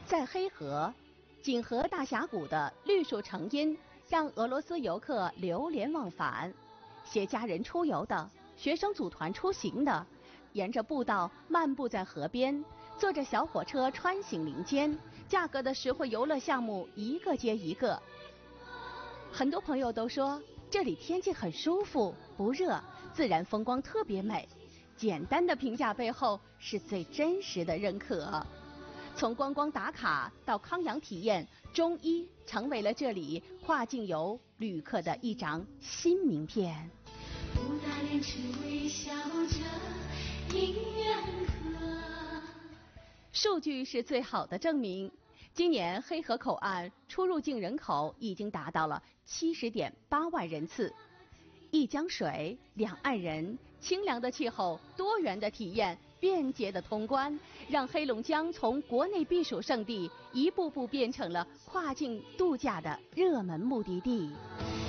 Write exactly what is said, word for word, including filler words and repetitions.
在黑河，锦河大峡谷的绿树成荫，让俄罗斯游客流连忘返。携家人出游的，学生组团出行的，沿着步道漫步在河边，坐着小火车穿行林间，价格的实惠游乐项目一个接一个。很多朋友都说这里天气很舒服，不热，自然风光特别美。简单的评价背后是最真实的认可。从观光打卡到康养体验，中医成为了这里跨境游旅客的一张新名片。 不打脸只微笑着迎远客。 数据是最好的证明。今年黑河口岸出入境人口已经达到了七十点八万人次。一江水，两岸人，清凉的气候，多元的体验，便捷的通关，让黑龙江从国内避暑胜地一步步变成了跨境度假的热门目的地。